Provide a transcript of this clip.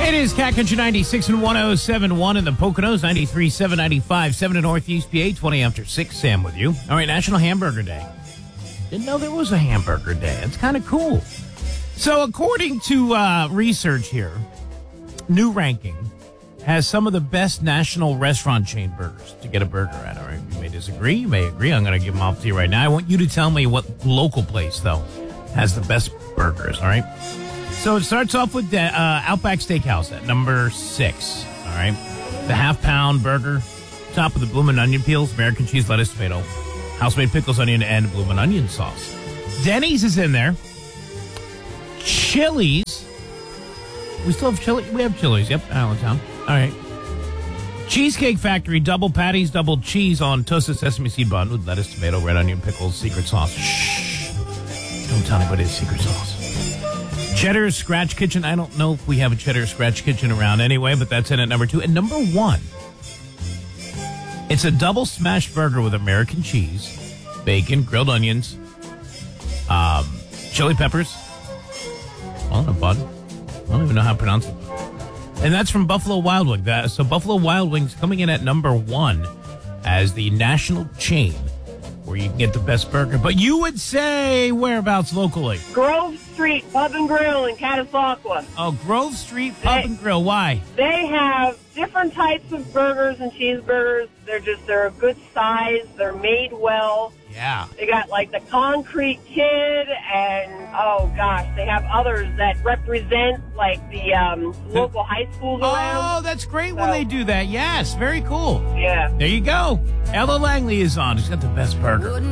It is Cat Country 96 and 107.1 in the Poconos, 93.7, 95.7 in Northeast PA, 20 after 6. Sam with you. All right, National Hamburger Day. Didn't know there was a Hamburger Day. It's kind of cool. So according to research here, New Ranking has some of the best national restaurant chain burgers to get a burger at. All right, you may disagree, you may agree. I'm going to give them off to you right now. I want you to tell me what local place, though, has the best burgers, all right? So it starts off with Outback Steakhouse at number 6, all right? The half-pound burger, top with the bloomin' onion peels, American cheese, lettuce, tomato, house-made pickles, onion, and bloomin' onion sauce. Denny's is in there. Chili's. We still have Chili's? We have Chili's, yep, Allentown. All right. Cheesecake Factory, double patties, double cheese on toasted sesame seed bun with lettuce, tomato, red onion, pickles, secret sauce. Shh. Don't tell anybody it's secret sauce. Cheddar Scratch Kitchen. I don't know if we have a Cheddar Scratch Kitchen around anyway, but that's in at number 2. And number 1, it's a double smash burger with American cheese, bacon, grilled onions, chili peppers, on a bun. I don't even know how to pronounce it. And that's from Buffalo Wild Wings. So Buffalo Wild Wings coming in at number 1 as the national chain where you can get the best burger. But you would say whereabouts locally? Grove Street Pub and Grill in Catasauqua. Oh, Grove Street Pub and Grill. Why? They have different types of burgers and cheeseburgers. They're a good size. They're made well. Yeah. They got like the Concrete Kid and, oh gosh, they have others that represent like the local high schools around. Oh, that's great when they do that. Yes, very cool. Yeah. There you go. Ella Langley is on. She's got the best burger.